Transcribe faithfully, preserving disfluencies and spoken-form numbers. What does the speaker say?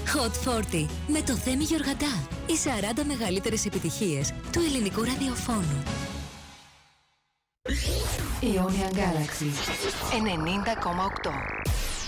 Hot σαράντα με το Θέμη Γιοργαντά. Οι σαράντα μεγαλύτερες επιτυχίες του ελληνικού ραδιοφώνου. Ionian Galaxy ενενήντα κόμμα οκτώ.